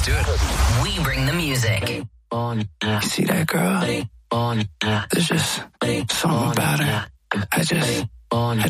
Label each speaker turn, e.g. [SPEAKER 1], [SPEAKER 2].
[SPEAKER 1] Let's do it.
[SPEAKER 2] We bring the music.
[SPEAKER 3] You see that girl? There's just something about her. I just had